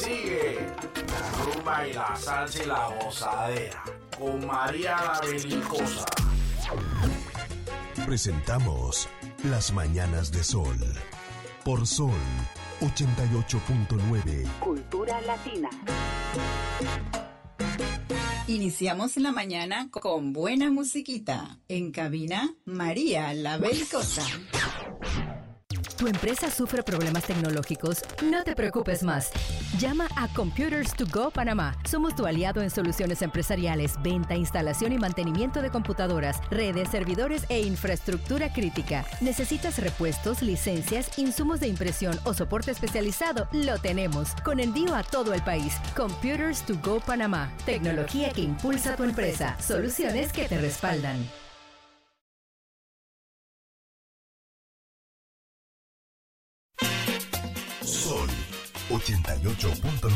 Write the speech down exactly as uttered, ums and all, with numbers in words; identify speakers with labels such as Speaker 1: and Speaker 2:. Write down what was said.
Speaker 1: Sigue la rumba y la salsa y la gozadera con María la Belicosa.
Speaker 2: Presentamos Las Mañanas de Sol por Sol ochenta y ocho punto nueve.
Speaker 3: Cultura Latina.
Speaker 4: Iniciamos la mañana con buena musiquita. En cabina, María la Belicosa.
Speaker 5: ¿Tu empresa sufre problemas tecnológicos? No te preocupes más. Llama a Computers to Go Panamá. Somos tu aliado en soluciones empresariales, venta, instalación y mantenimiento de computadoras, redes, servidores e infraestructura crítica. ¿Necesitas repuestos, licencias, insumos de impresión o soporte especializado? Lo tenemos. Con envío a todo el país. Computers to Go Panamá. Tecnología que impulsa tu empresa. Soluciones que te respaldan.
Speaker 2: Sol ochenta y ocho punto nueve.